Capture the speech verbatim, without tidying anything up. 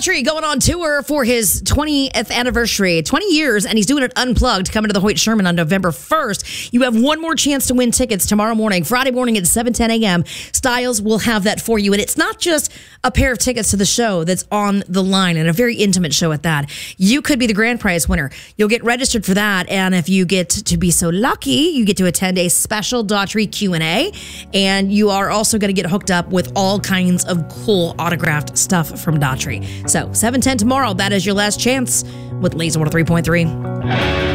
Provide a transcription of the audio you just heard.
Daughtry going on tour for his twentieth anniversary, twenty years, and he's doing it unplugged, coming to the Hoyt Sherman on November first. You have one more chance to win tickets tomorrow morning, Friday morning at seven ten a.m. Styles will have that for you, and it's not just a pair of tickets to the show that's on the line, and a very intimate show at that. You could be the grand prize winner. You'll get registered for that, and if you get to be so lucky, you get to attend a special Daughtry Q and A, and you are also going to get hooked up with all kinds of cool autographed stuff from Daughtry. So seven ten tomorrow, that is your last chance with Laser one oh three point three.